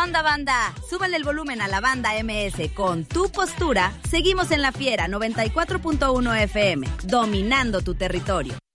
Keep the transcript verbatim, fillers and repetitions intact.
onda, banda? Súbale el volumen a la banda M S con Tu Postura. Seguimos en La Fiera noventa y cuatro punto uno F M, dominando tu territorio.